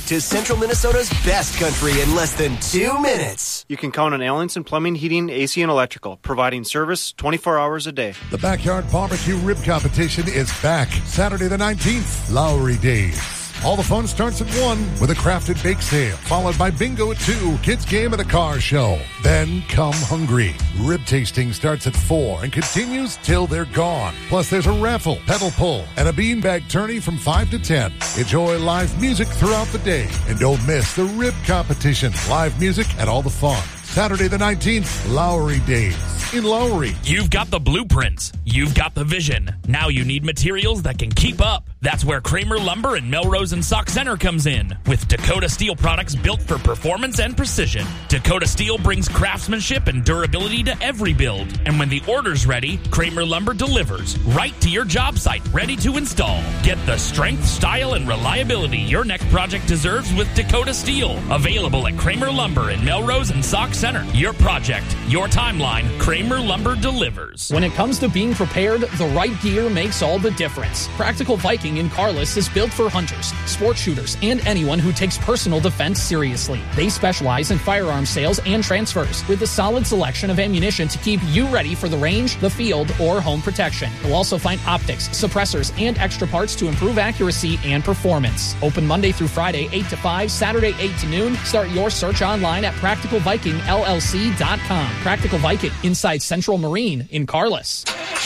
to Central Minnesota's best country in less than 2 minutes. You can count on Allenson Plumbing, Heating, AC, and Electrical, providing service 24 hours a day. The Backyard Barbecue Rib Competition is back Saturday the 19th, Lowry Days. All the fun starts at 1 with a crafted bake sale, followed by bingo at 2, kids game and a car show. Then come hungry. Rib tasting starts at 4 and continues till they're gone. Plus there's a raffle, pedal pull, and a beanbag tourney from 5 to 10. Enjoy live music throughout the day. And don't miss the rib competition, live music, and all the fun. Saturday the 19th, Lowry Days in Lowry. You've got the blueprints. You've got the vision. Now you need materials that can keep up. That's where Kramer Lumber in Melrose and Sauk Center comes in. With Dakota Steel products built for performance and precision. Dakota Steel brings craftsmanship and durability to every build. And when the order's ready, Kramer Lumber delivers right to your job site, ready to install. Get the strength, style, and reliability your next project deserves with Dakota Steel. Available at Kramer Lumber in Melrose and Sauk Center. Your project, your timeline, Kramer Lumber delivers. When it comes to being prepared, the right gear makes all the difference. Practical Viking in Carlis is built for hunters, sport shooters, and anyone who takes personal defense seriously. They specialize in firearm sales and transfers with a solid selection of ammunition to keep you ready for the range, the field, or home protection. You'll also find optics, suppressors, and extra parts to improve accuracy and performance. Open Monday through Friday, 8 to 5, Saturday, 8 to noon. Start your search online at PracticalVikingLLC.com. Practical Viking, inside Central Marine in Carlis.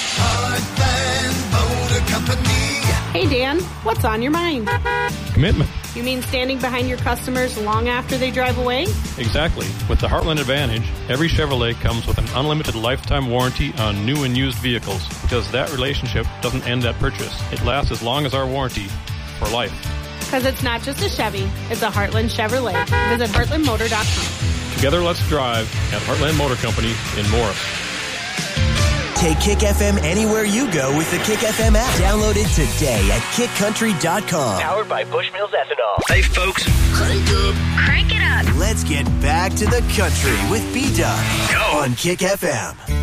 Hey, Dan, what's on your mind? Commitment. You mean standing behind your customers long after they drive away? Exactly. With the Heartland Advantage, every Chevrolet comes with an unlimited lifetime warranty on new and used vehicles, because that relationship doesn't end at purchase. It lasts as long as our warranty, for life. Because it's not just a Chevy, it's a Heartland Chevrolet. Visit heartlandmotor.com. Together, let's drive at Heartland Motor Company in Morris. Take Kick FM anywhere you go with the Kick FM app. Download it today at kickcountry.com. Powered by Bushmills Ethanol. Hey, folks. Crank it up. Let's get back to the country with B-Dub on Kick FM.